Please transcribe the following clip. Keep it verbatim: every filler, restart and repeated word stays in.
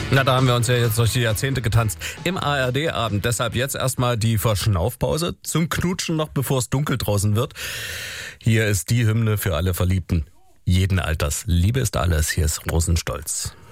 Na, da haben wir uns ja jetzt durch die Jahrzehnte getanzt im A R D-Abend. Deshalb jetzt erstmal die Verschnaufpause zum Knutschen noch, bevor es dunkel draußen wird. Hier ist die Hymne für alle Verliebten jeden Alters. Liebe ist alles. Hier ist Rosenstolz.